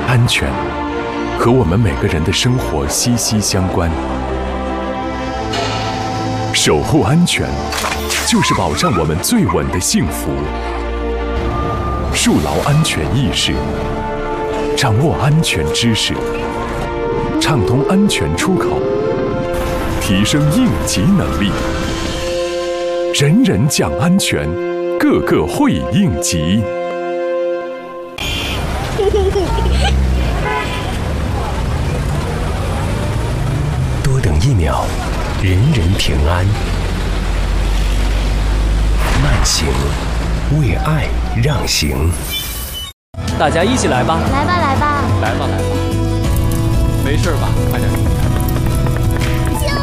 安全和我们每个人的生活息息相关。守护安全，就是保障我们最稳的幸福。树牢安全意识，掌握安全知识，畅通安全出口，提升应急能力。人人讲安全，个个会应急。 多等1秒，人人平安。慢行，为爱让行。 大家一起来吧！ 来吧，来吧！ 来吧，来吧！没事吧？